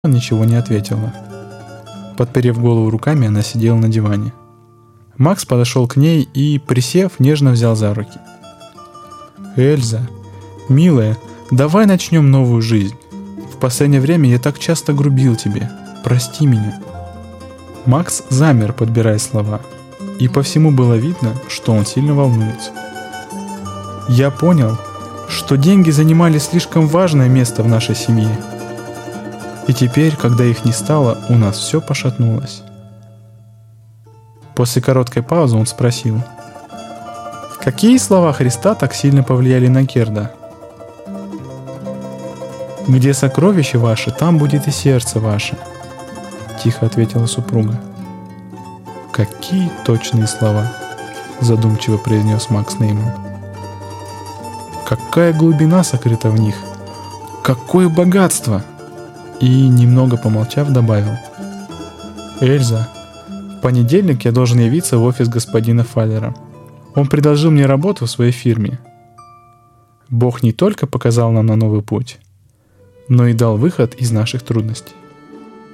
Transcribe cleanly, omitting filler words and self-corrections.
ничего не ответила. Подперев голову руками, она сидела на диване. Макс подошел к ней и, присев, нежно взял за руки. «Эльза, милая, давай начнем новую жизнь. В последнее время я так часто грубил тебе. Прости меня». Макс замер, подбирая слова, и по всему было видно, что он сильно волнуется. «Я понял, что деньги занимали слишком важное место в нашей семье. И теперь, когда их не стало, у нас все пошатнулось». После короткой паузы он спросил: «Какие слова Христа так сильно повлияли на Герда?» «Где сокровище ваше, там будет и сердце ваше», — тихо ответила супруга. «Какие точные слова», — задумчиво произнес Макс Нейман. «Какая глубина сокрыта в них! Какое богатство!» И, немного помолчав, добавил: «Эльза, в понедельник я должен явиться в офис господина Фаллера. Он предложил мне работу в своей фирме. Бог не только показал нам на новый путь, но и дал выход из наших трудностей».